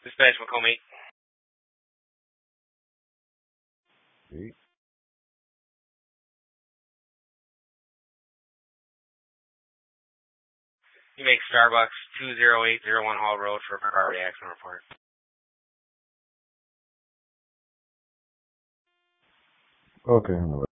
Dispatch Macomb 8. You make Starbucks 20801 Hall Road for a priority accident report. Okay, I'm